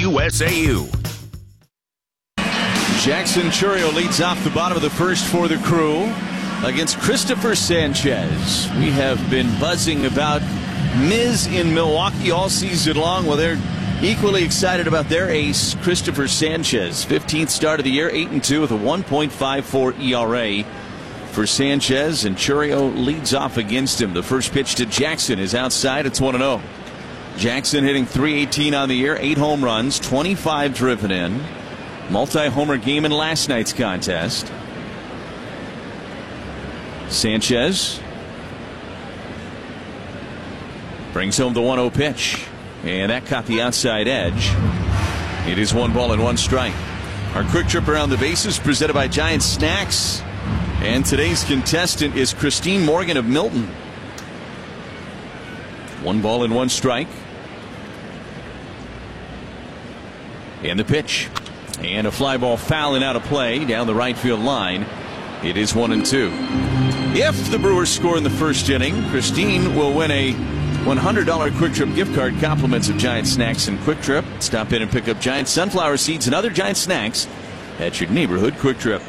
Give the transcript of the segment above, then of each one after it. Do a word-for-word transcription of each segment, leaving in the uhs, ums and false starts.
W S A U. Jackson Chourio leads off the bottom of the first for the Crew against Christopher Sanchez. We have been buzzing about Miz in Milwaukee all season long. Well, they're equally excited about their ace, Christopher Sanchez. fifteenth start of the year, eight and two with a one point five four E R A for Sanchez, and Chourio leads off against him. The first pitch to Jackson is outside. It's one and oh. Jackson hitting three eighteen on the year, eight home runs, twenty-five driven in. Multi-homer game in last night's contest. Sanchez brings home the one oh pitch, and that caught the outside edge. It is one ball and one strike. Our quick trip around the bases presented by Giant Snacks, and today's contestant is Christine Morgan of Milton. One ball and one strike. And the pitch. And a fly ball fouling out of play down the right field line. It is one and two. If the Brewers score in the first inning, Christine will win a one hundred dollar Quick Trip gift card, compliments of Giant Snacks and Quick Trip. Stop in and pick up Giant sunflower seeds and other Giant Snacks at your neighborhood Quick Trip.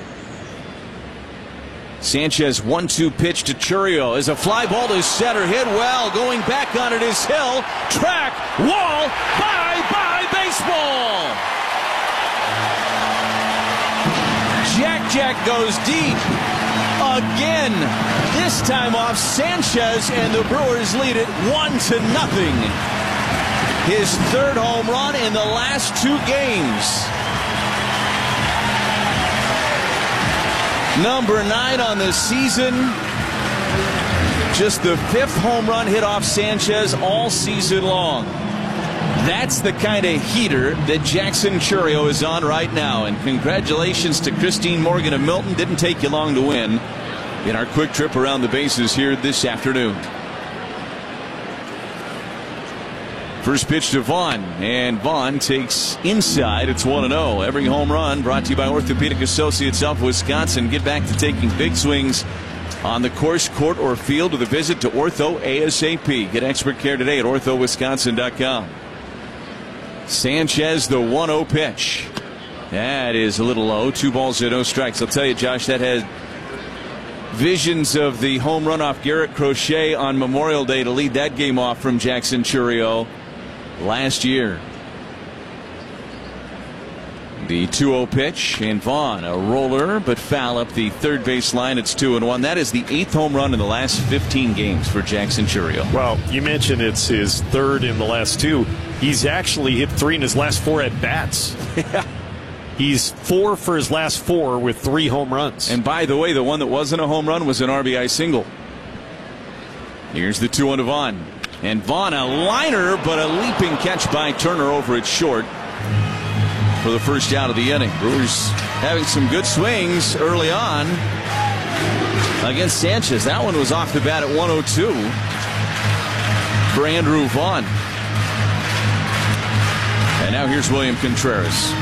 Sanchez one two pitch to Chourio as a fly ball to center, hit well. Going back on it is Hill. Track, wall, bye bye baseball. Jack Jack goes deep again. This time off Sanchez, and the Brewers lead it one to nothing. His third home run in the last two games. Number nine on the season. Just the fifth home run hit off Sanchez all season long. That's the kind of heater that Jackson Chourio is on right now. And congratulations to Christine Morgan of Milton. Didn't take you long to win in our quick trip around the bases here this afternoon. First pitch to Vaughn, and Vaughn takes inside. It's one and oh. Every home run brought to you by Orthopedic Associates of Wisconsin. Get back to taking big swings on the course, court, or field with a visit to Ortho ASAP. Get expert care today at ortho wisconsin dot com. Sanchez, the one oh pitch. That is a little low. Two balls and no strikes. I'll tell you, Josh, that had visions of the home run off Garrett Crochet on Memorial Day to lead that game off from Jackson Chourio last year. The two oh pitch, and Vaughn, a roller, but foul up the third base line. It's two and one. That is the eighth home run in the last fifteen games for Jackson Chourio. Well, you mentioned it's his third in the last two. He's actually hit three in his last four at bats. Yeah. He's four for his last four with three home runs. And by the way, the one that wasn't a home run was an R B I single. Here's the two one to Vaughn. And Vaughn, a liner, but a leaping catch by Turner over at short for the first out of the inning. Brewers having some good swings early on against Sanchez. That one was off the bat at one oh two for Andrew Vaughn. And now here's William Contreras.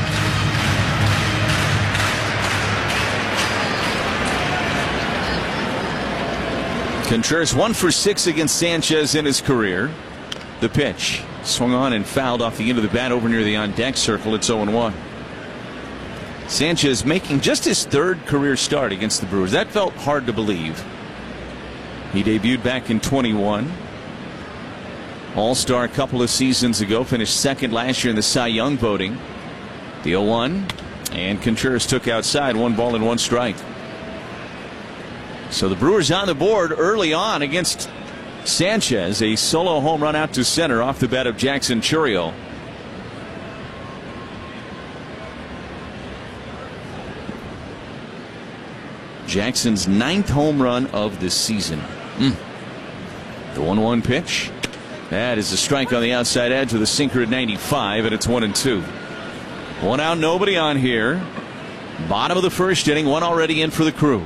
Contreras one for six against Sanchez in his career. The pitch swung on and fouled off the end of the bat over near the on deck circle. It's oh and one. Sanchez making just his third career start against the Brewers. That felt hard to believe. He debuted back in twenty-one. All-Star a couple of seasons ago. Finished second last year in the Cy Young voting. The oh one. And Contreras took outside. One ball and one strike. So the Brewers on the board early on against Sanchez. A solo home run out to center off the bat of Jackson Chourio. Jackson's ninth home run of the season. Mm. The one one pitch. That is a strike on the outside edge with a sinker at ninety-five, and it's one and two. One out, nobody on here. Bottom of the first inning, one already in for the Crew.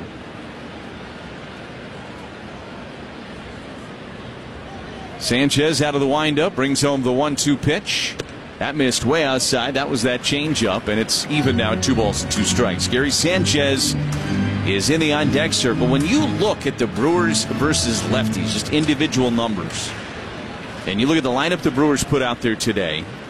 Sanchez out of the windup, brings home the one two pitch. That missed way outside. That was that changeup, and it's even now, two balls and two strikes. Gary Sanchez is in the on deck circle. When you look at the Brewers versus lefties, just individual numbers, and you look at the lineup the Brewers put out there today,